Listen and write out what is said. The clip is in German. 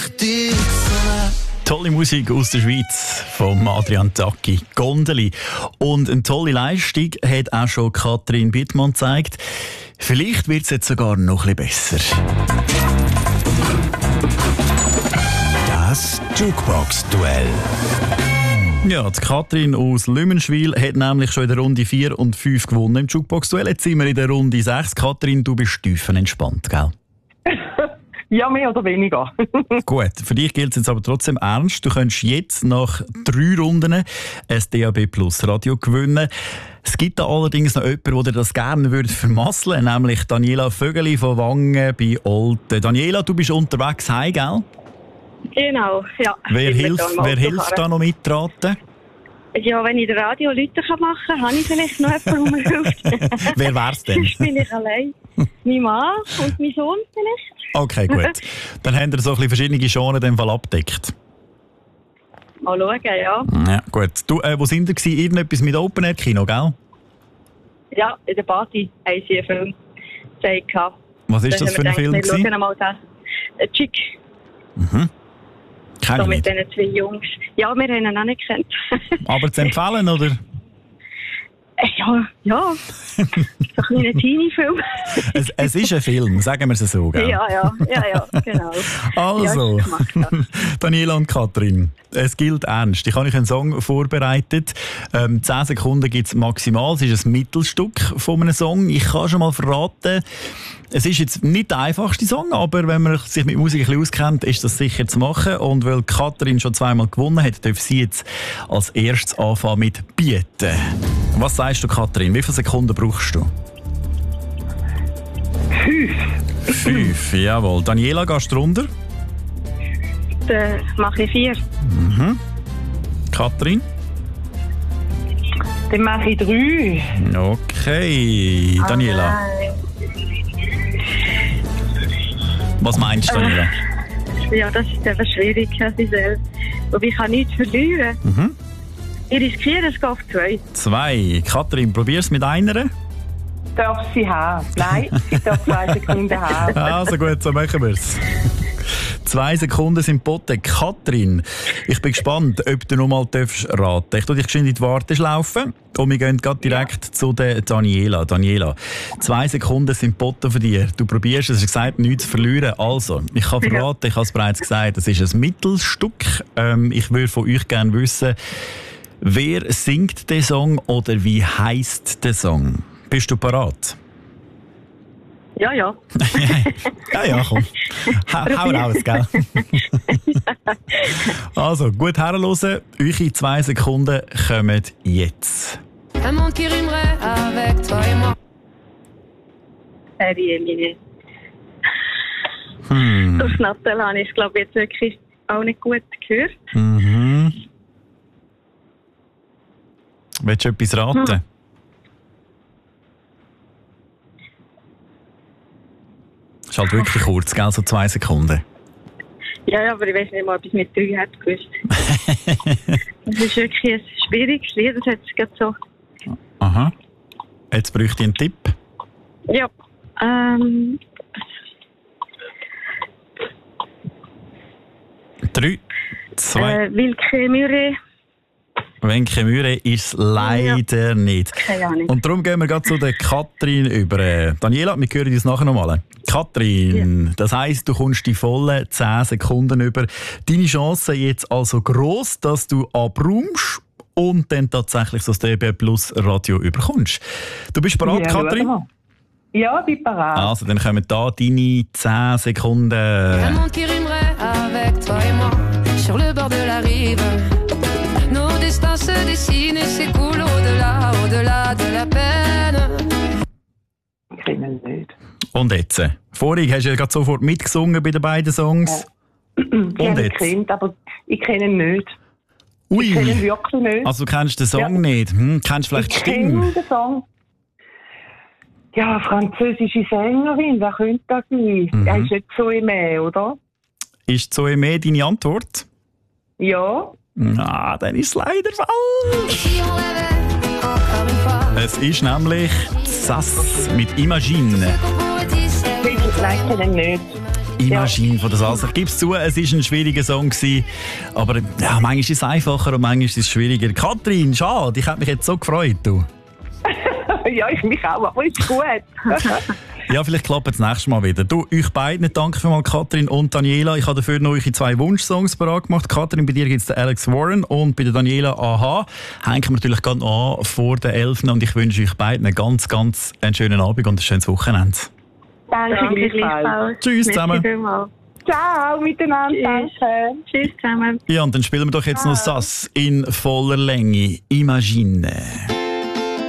Tolle Musik aus der Schweiz von Adrian Zacchi, Gondeli. Und eine tolle Leistung hat auch schon Katrin Bittmann gezeigt. Vielleicht wird es jetzt sogar noch ein bisschen besser. Das Jukebox-Duell. Ja, die Katrin aus Lümenschwil hat nämlich schon in der Runde 4 und 5 gewonnen im Jukebox-Duell. Jetzt sind wir in der Runde 6. Katrin, du bist tiefenentspannt, gell? Ja, mehr oder weniger. Gut, für dich gilt es jetzt aber trotzdem ernst. Du könntest jetzt nach 3 Runden ein DAB Plus Radio gewinnen. Es gibt da allerdings noch jemanden, der das gerne vermasseln würde, nämlich Daniela Vögeli von Wangen bei Olten. Daniela, du bist unterwegs heim, gell? Genau, ja. Wer hilft da noch mitraten? Ja, wenn ich den Radio Leute machen kann, habe ich vielleicht noch jemanden, der mir hilft. Wer wär's denn? Sonst bin ich allein. Mein Mann und mein Sohn vielleicht. Okay, gut. Dann haben wir so ein bisschen verschiedene Genres in dem Fall abgedeckt. Mal schauen, ja. Ja, gut. Du, wo sind ihr gewesen? Irgendetwas mit Open-Air-Kino, gell? Ja, in der Party haben sie einen Film gezeigt. Was ist das für ein Film gewesen? Wir schauen mal das. Chick. Mhm. So mit diesen 2 Jungs. Ja, wir haben ihn auch nicht gekannt. Aber zu empfehlen, oder? Ja. So ein kleiner Teenie-Film. Es ist ein Film, sagen wir es so, gell? Ja, genau. Also, ja, Daniela und Katrin, es gilt ernst. Ich habe euch einen Song vorbereitet. 10 Sekunden gibt es maximal. Es ist ein Mittelstück von einem Song. Ich kann schon mal verraten, es ist jetzt nicht der einfachste Song, aber wenn man sich mit Musik ein bisschen auskennt, ist das sicher zu machen. Und weil Katrin schon 2-mal gewonnen hat, darf sie jetzt als erstes anfangen mit Bieten. Was sagst du, Katrin? Wie viele Sekunden brauchst du? 5, jawohl. Daniela, gehst du runter? Dann mache ich 4. Mhm. Katrin? Dann mache ich 3. Okay. Daniela? Was meinst du, Daniela? Ja, das ist eben schwierig, aber ich kann nichts verlieren. Mhm. Ich riskiere, es geht auf 2. 2. Katrin, probier's mit einer. Darf sie haben? Nein, ich darf 2 Sekunden haben. Also gut, so machen wir's. 2 Sekunden sind geboten. Katrin, ich bin gespannt, ob du noch mal raten darfst. Ich tue dich geschwind in die Warteschlaufe und wir gehen gerade direkt zu der Daniela. Daniela, 2 Sekunden sind geboten für dich. Du probierst, es ist gesagt, nichts zu verlieren. Also, ich kann verraten, ich habe es bereits gesagt, es ist ein Mittelstück. Ich würde von euch gerne wissen, wer singt den Song oder wie heisst der Song? Bist du parat? Ja. Ja, komm. Hau raus, gell? Also, gut herhören. Eure 2 Sekunden kommen jetzt. Un monde qui rimerait avec toi et moi. Emily. Durch Nattel habe ich es, glaube ich, jetzt wirklich auch nicht gut gehört. Mhm. Willst du etwas raten? Das ist halt wirklich kurz, gell? So 2 Sekunden. Ja, aber ich weiß nicht mal, ob ich es mit 3 hätte gewusst. Das ist wirklich ein schwieriges Lied, das hat es gerade so. Aha. Jetzt bräuchte ich einen Tipp. Ja. 3, 2. Wilke Müre. Wenke Müre ist es leider nicht. Keine Ahnung. Und darum gehen wir gerade zu der Katrin über. Daniela, wir hören uns nachher nochmal. Katrin, das heisst, du kommst die vollen 10 Sekunden über. Deine Chance jetzt also gross, dass du abräumst und dann tatsächlich so das DAB Plus Radio überkommst. Du bist bereit, Ja, Katrin? Ja, ich bin bereit. Also, dann kommen da deine 10 Sekunden. Un monde qui rimerait avec toi et moi. Sur le bord de la rive. Nos destins se dessinent et s'écoulent au-delà, au-delà de la peine. Ich kenne ihn nicht. Und jetzt? Vorhin hast du ja gerade sofort mitgesungen bei den beiden Songs. Ja. Und jetzt? Kennt, aber ich kenne ihn nicht. Ui. Ich kenne ihn wirklich nicht. Also du kennst den Song nicht? Kennst du vielleicht die Ich Stimme? kenne den Song. Ja, französische Sängerin, wer könnte das sein? Er ist nicht Zoe, oder? Ist Zoe deine Antwort? Ja. Ah, dann ist es leider falsch. Es ist nämlich Sass mit Imagine. Nein, ich kenne ihn nicht. Imagine von der Salsa. Ich gebe es zu, es war ein schwieriger Song gewesen, aber ja, manchmal ist es einfacher und manchmal ist es schwieriger. Katrin, schade, ich hätte mich jetzt so gefreut. Du. Ja, ich mich auch, aber ist gut. Ja, vielleicht klappt es nächstes Mal wieder. Du, euch beiden, danke vielmals, Katrin und Daniela. Ich habe dafür noch eure 2 Wunschsongs parat gemacht. Katrin, bei dir gibt es den Alex Warren und bei der Daniela AHA. Hängen wir natürlich gerade an vor den 11. Und ich wünsche euch beiden einen ganz, ganz einen schönen Abend und ein schönes Wochenende. Danke gleichfalls. Tschüss zusammen. Ciao miteinander, danke. Tschüss zusammen. Ja, und dann spielen wir doch jetzt noch das in voller Länge. Imagine.